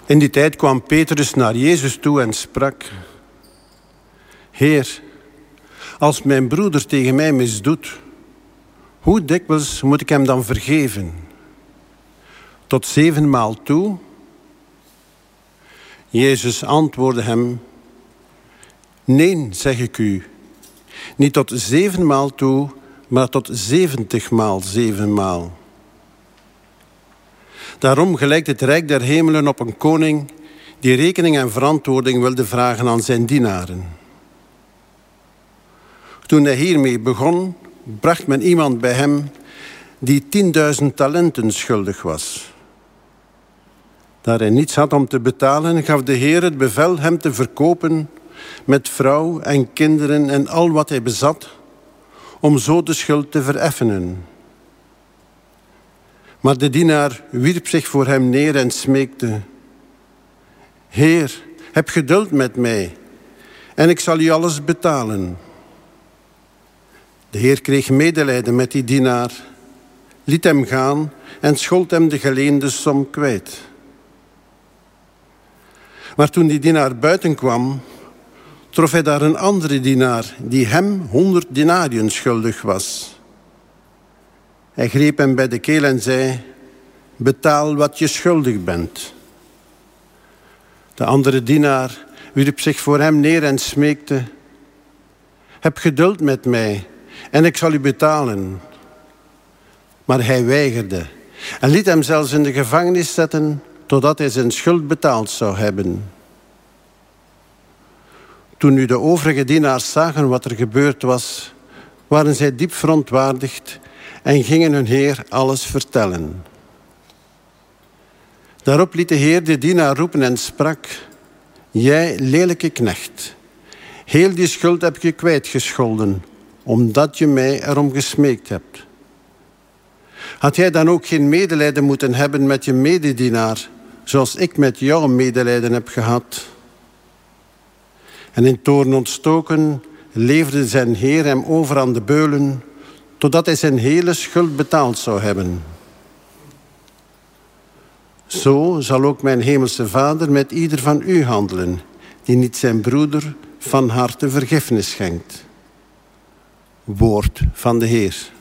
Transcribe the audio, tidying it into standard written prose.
In die tijd kwam Petrus naar Jezus toe en sprak: Heer, als mijn broeder tegen mij misdoet, hoe dikwijls moet ik hem dan vergeven? Tot 7 maal toe? Jezus antwoordde hem: Nee, zeg ik u, niet tot 7 maal toe, maar tot 70 maal 7 maal. Daarom gelijkt het Rijk der Hemelen op een koning die rekening en verantwoording wilde vragen aan zijn dienaren. Toen hij hiermee begon, bracht men iemand bij hem die 10.000 talenten schuldig was. Daar hij niets had om te betalen, gaf de Heer het bevel hem te verkopen met vrouw en kinderen en al wat hij bezat, om zo de schuld te vereffenen. Maar de dienaar wierp zich voor hem neer en smeekte: Heer, heb geduld met mij en ik zal u alles betalen. De Heer kreeg medelijden met die dienaar, liet hem gaan en schold hem de geleende som kwijt. Maar toen die dienaar buiten kwam, trof hij daar een andere dienaar die hem 100 denariën schuldig was. Hij greep hem bij de keel en zei: Betaal wat je schuldig bent. De andere dienaar wierp zich voor hem neer en smeekte: Heb geduld met mij en ik zal u betalen. Maar hij weigerde en liet hem zelfs in de gevangenis zetten totdat hij zijn schuld betaald zou hebben. Toen nu de overige dienaars zagen wat er gebeurd was, waren zij diep verontwaardigd en gingen hun heer alles vertellen. Daarop liet de Heer de dienaar roepen en sprak: Jij lelijke knecht, heel die schuld heb je kwijtgescholden, omdat je mij erom gesmeekt hebt. Had jij dan ook geen medelijden moeten hebben met je mededienaar, zoals ik met jou medelijden heb gehad? En in toorn ontstoken leverde zijn heer hem over aan de beulen, totdat hij zijn hele schuld betaald zou hebben. Zo zal ook mijn hemelse Vader met ieder van u handelen, die niet zijn broeder van harte vergiffenis schenkt. Woord van de Heer.